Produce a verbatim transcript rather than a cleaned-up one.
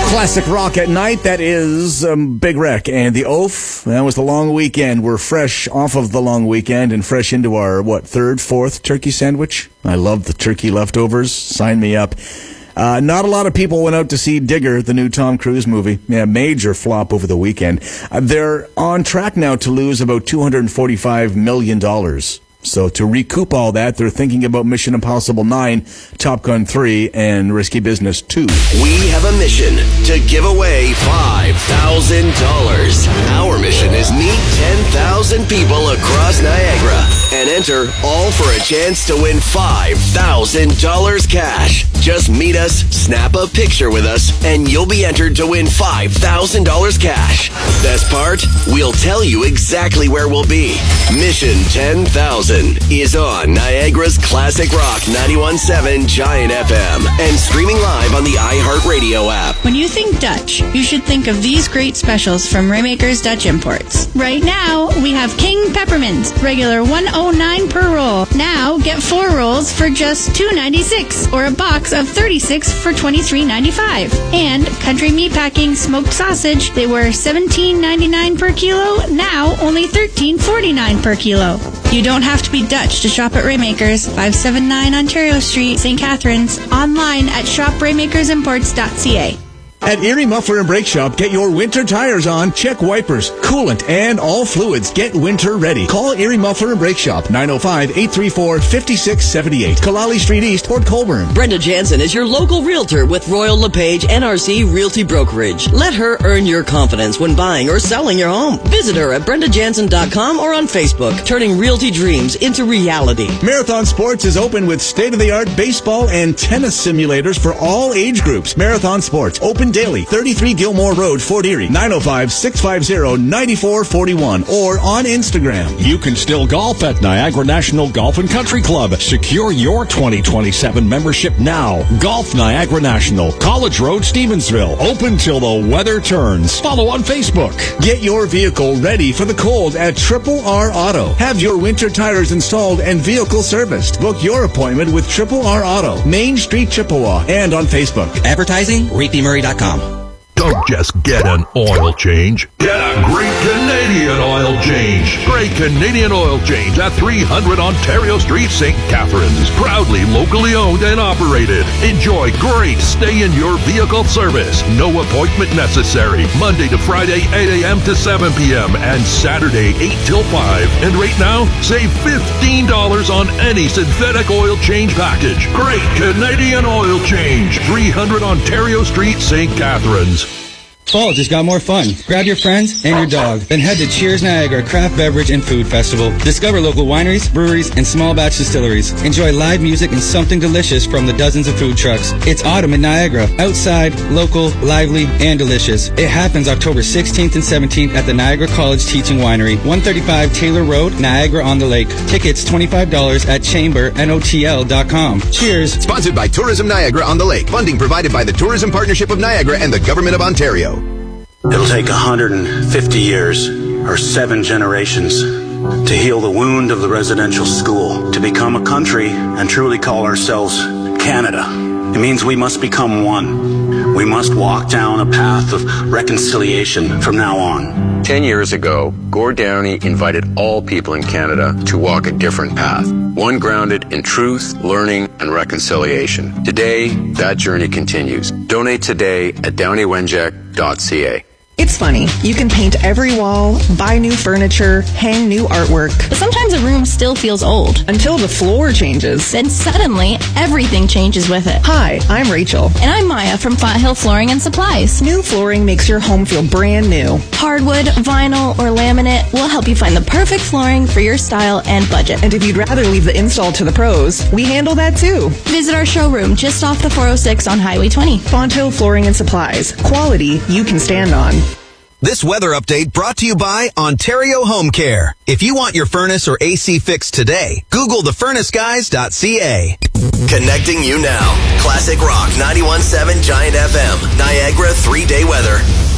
Classic rock at night, that is um, Big Wreck. And the Oaf, that was the long weekend. We're fresh off of the long weekend and fresh into our, what, third, fourth turkey sandwich? I love the turkey leftovers. Sign me up. Uh, not a lot of people went out to see Digger, the new Tom Cruise movie. Yeah, major flop over the weekend. Uh, they're on track now to lose about two hundred forty-five million dollars. So to recoup all that, they're thinking about Mission Impossible nine, Top Gun three, and Risky Business two. We have a mission to give away five thousand dollars. Our mission is meet ten thousand people across Niagara and enter, all for a chance to win five thousand dollars cash. Just meet us, snap a picture with us, and you'll be entered to win five thousand dollars cash. Best part? We'll tell you exactly where we'll be. Mission ten thousand is on Niagara's Classic Rock ninety-one point seven Giant F M and streaming live on the iHeartRadio app. When you think Dutch, you should think of these great specials from Raymakers Dutch Imports. Right now, we have King Peppermint, regular one oh nine per roll. Now, get four rolls for just two ninety-six, or a box of thirty-six for twenty-three ninety-five. And Country Meatpacking smoked sausage, they were seventeen ninety-nine per kilo, now only thirteen forty-nine per kilo. You don't have to be Dutch to shop at Raymakers, five seventy-nine Ontario Street, Saint Catharines. Online at shop raymakers imports dot c a. At Erie Muffler and Brake Shop, get your winter tires on. Check wipers, coolant, and all fluids. Get winter ready. Call Erie Muffler and Brake Shop, nine oh five, eight three four, five six seven eight. Kalali Street East, Port Colborne. Brenda Jansen is your local realtor with Royal LePage N R C Realty Brokerage. Let her earn your confidence when buying or selling your home. Visit her at brenda jansen dot com or on Facebook, turning realty dreams into reality. Marathon Sports is open with state-of-the-art baseball and tennis simulators for all age groups. Marathon Sports, open daily, thirty-three Gilmore Road, Fort Erie, nine oh five, six five zero, nine four four one, or on Instagram. You can still golf at Niagara National Golf and Country Club. Secure your twenty twenty-seven membership now. Golf Niagara National, College Road, Stevensville. Open till the weather turns. Follow on Facebook. Get your vehicle ready for the cold at Triple R Auto. Have your winter tires installed and vehicle serviced. Book your appointment with Triple R Auto, Main Street, Chippewa, and on Facebook. Advertising, reapy murray dot com. Don't just get an oil change. Get a great Canadian oil change. Great Canadian oil change at three hundred Ontario Street, Saint Catharines. Proudly locally owned and operated. Enjoy great stay in your vehicle service. No appointment necessary. Monday to Friday, eight a.m. to seven p.m. and Saturday, eight till five. And right now, save fifteen dollars on any synthetic oil change package. Great Canadian oil change. three hundred Ontario Street, Saint Catharines. Fall just got more fun. Grab your friends and your dog. Then head to Cheers Niagara Craft Beverage and Food Festival. Discover local wineries, breweries, and small batch distilleries. Enjoy live music and something delicious from the dozens of food trucks. It's autumn in Niagara. Outside, local, lively, and delicious. It happens October sixteenth and seventeenth at the Niagara College Teaching Winery, one thirty-five Taylor Road, Niagara on the Lake. Tickets twenty-five dollars at chamber N O T L dot com. Cheers. Sponsored by Tourism Niagara on the Lake. Funding provided by the Tourism Partnership of Niagara and the Government of Ontario. It'll take one hundred fifty years, or seven generations, to heal the wound of the residential school, to become a country and truly call ourselves Canada. It means we must become one. We must walk down a path of reconciliation from now on. Ten years ago, Gord Downey invited all people in Canada to walk a different path, one grounded in truth, learning, and reconciliation. Today, that journey continues. Donate today at downey wenjack dot c a. It's funny. You can paint every wall, buy new furniture, hang new artwork. But sometimes a room still feels old. Until the floor changes. Then suddenly, everything changes with it. Hi, I'm Rachel. And I'm Maya from Fonthill Flooring and Supplies. New flooring makes your home feel brand new. Hardwood, vinyl, or laminate will help you find the perfect flooring for your style and budget. And if you'd rather leave the install to the pros, we handle that too. Visit our showroom just off the four oh six on Highway twenty. Fonthill Flooring and Supplies. Quality you can stand on. This weather update brought to you by Ontario Home Care. If you want your furnace or A C fixed today, Google the furnace guys dot c a. Connecting you now. Classic Rock ninety-one point seven Giant F M. Niagara three-day weather.